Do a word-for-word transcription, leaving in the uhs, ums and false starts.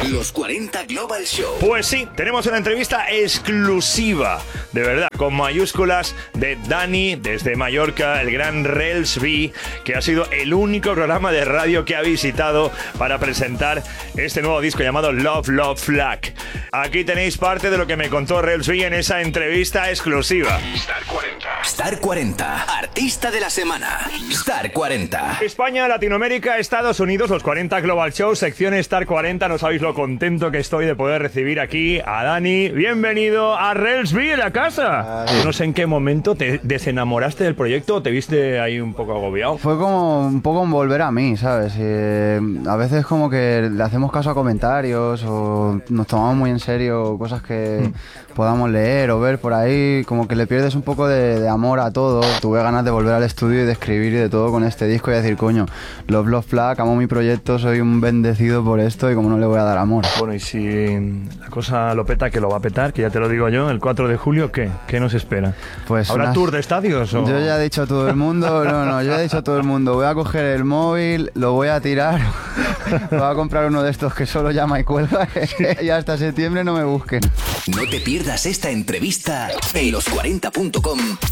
Los cuarenta Global Show. Pues sí, tenemos una entrevista exclusiva, de verdad, con mayúsculas, de Dani desde Mallorca, el gran Relsby, que ha sido el único programa de radio que ha visitado para presentar este nuevo disco llamado Love, Love, Flag. Aquí tenéis parte de lo que me contó Relsby en esa entrevista exclusiva. Star cuarenta. Star cuarenta. Artista de la semana. Star cuarenta. España, Latinoamérica, Estados Unidos, los cuarenta Global Show, sección Star cuarenta. No sabéis lo contento que estoy de poder recibir aquí a Dani. Bienvenido a Relsby en la casa. Ay. No sé en qué momento te desenamoraste del proyecto o te viste ahí un poco agobiado. Fue como un poco un volver a mí, ¿sabes? Eh, a veces como que le hacemos caso a comentarios o nos tomamos muy en serio cosas que mm. podamos leer o ver por ahí, como que le pierdes un poco de, de amor a todo. Tuve ganas de volver al estudio y de escribir y de todo con este disco y decir, coño, Love, Love, Flag, amo mi proyecto, soy un bendecido por esto y como no le voy a dar amor. Bueno, y si la cosa lo peta, que lo va a petar, que ya te lo digo yo, el cuatro de julio, ¿qué? ¿Qué nos espera? Pues ¿Habrá unas... tour de estadios? ¿O? Yo ya he dicho a todo el mundo, no, no, yo ya he dicho a todo el mundo, voy a coger el móvil, lo voy a tirar, voy a comprar uno de estos que solo llama y cuelga y hasta septiembre no me busquen. No te pierdas esta entrevista en los cuarenta punto com